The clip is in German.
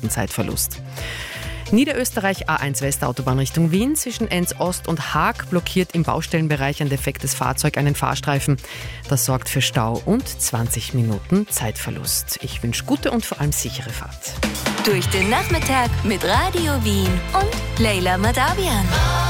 Minuten Zeitverlust. Niederösterreich A1 Westautobahn Richtung Wien zwischen Enns Ost und Haag blockiert im Baustellenbereich ein defektes Fahrzeug einen Fahrstreifen. Das sorgt für Stau und 20 Minuten Zeitverlust. Ich wünsche gute und vor allem sichere Fahrt. Durch den Nachmittag mit Radio Wien und Leila Madawian.